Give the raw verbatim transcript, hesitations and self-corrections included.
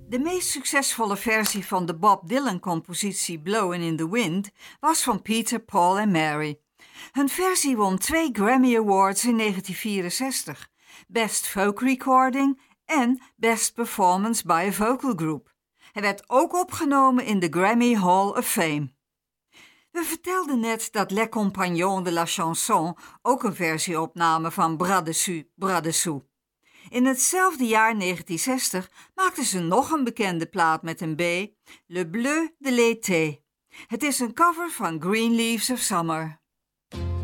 De meest succesvolle versie van de Bob Dylan-compositie Blowin' in the Wind was van Peter, Paul en Mary. Hun versie won twee Grammy Awards in negentien vierenzestig, Best Folk Recording en Best Performance by a Vocal Group. Hij werd ook opgenomen in de Grammy Hall of Fame. We vertelden net dat Les Compagnons de la Chanson ook een versie opnamen van Bras Dessus, Bras Dessous. In hetzelfde jaar negentien zestig maakten ze nog een bekende plaat met een B, Le Bleu de l'été. Het is een cover van Green Leaves of Summer.